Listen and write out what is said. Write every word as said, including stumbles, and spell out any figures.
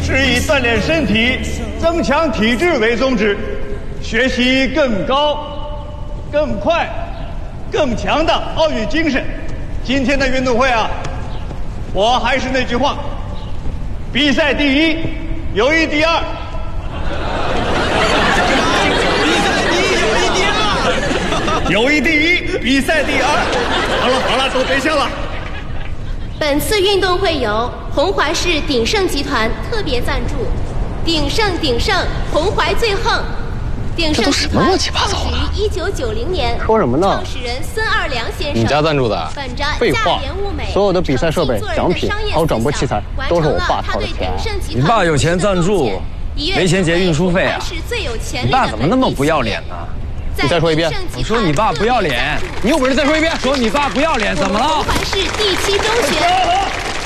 是以锻炼身体、增强体质为宗旨，学习更高、更快、更强的奥运精神。今天的运动会啊，我还是那句话，比赛第一，友谊第二。友谊第一，比赛第二。好了好了，都别笑了。 本次运动会由红淮市鼎盛集团特别赞助，鼎盛鼎盛，红淮最横。鼎盛集团创始于一九九零年， 说什么呢？ 创始人孙二良先生。 你家赞助的？ 本着废话，所有的比赛设备、奖品还有转播器材都是我爸掏的钱。 你爸有钱赞助，没钱结运输费啊？你爸怎么那么不要脸呢？ 你再说一遍。 我说你爸不要脸，你有本事再说一遍。说你爸不要脸，怎么了？ 红淮市第七中学。